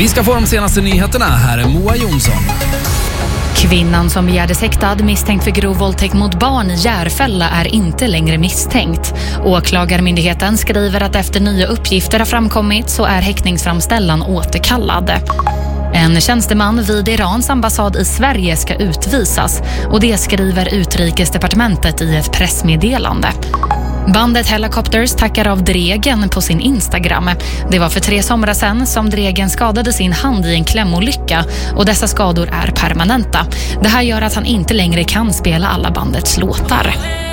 Vi ska få de senaste nyheterna. Här är Moa Jonsson. Kvinnan som begärdes häktad misstänkt för grov våldtäkt mot barn i Järfälla är inte längre misstänkt. Åklagarmyndigheten skriver att efter nya uppgifter har framkommit så är häktningsframställan återkallad. En tjänsteman vid Irans ambassad i Sverige ska utvisas och det skriver Utrikesdepartementet i ett pressmeddelande. Bandet Helicopters tackar av Dregen på sin Instagram. Det var för 3 somrar sedan som Dregen skadade sin hand i en klämolycka och dessa skador är permanenta. Det här gör att han inte längre kan spela alla bandets låtar.